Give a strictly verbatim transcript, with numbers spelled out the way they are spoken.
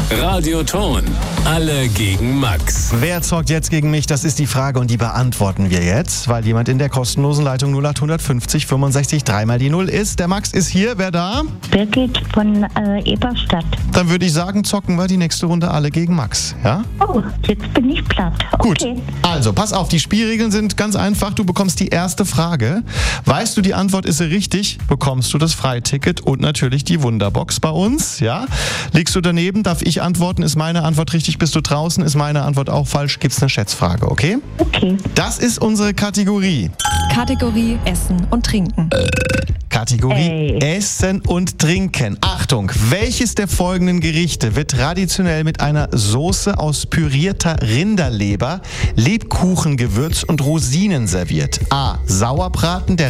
Radio Ton. Alle gegen Max. Wer zockt jetzt gegen mich? Das ist die Frage und die beantworten wir jetzt, weil jemand in der kostenlosen Leitung null acht fünfzig fünfundsechzig dreimal die Null ist. Der Max ist hier. Wer da? Birgit von äh, Eberstadt. Dann würde ich sagen, zocken wir die nächste Runde alle gegen Max. Ja? Oh, jetzt bin ich platt. Gut, Okay. also pass auf, die Spielregeln sind ganz einfach. Du bekommst die erste Frage. Weißt du, die Antwort ist sie richtig, bekommst du das Freiticket und natürlich die Wunderbox bei uns. Ja? Liegst du daneben, darf ich antworten. Ist meine Antwort richtig, bist du draußen? Ist meine Antwort auch falsch? Gibt's eine Schätzfrage, okay? Okay. Das ist unsere Kategorie. Kategorie Essen und Trinken. Kategorie Ey. Essen und Trinken. Achtung, welches der folgenden Gerichte wird traditionell mit einer Soße aus pürierter Rinderleber, Lebkuchengewürz und Rosinen serviert? A. Sauerbraten, der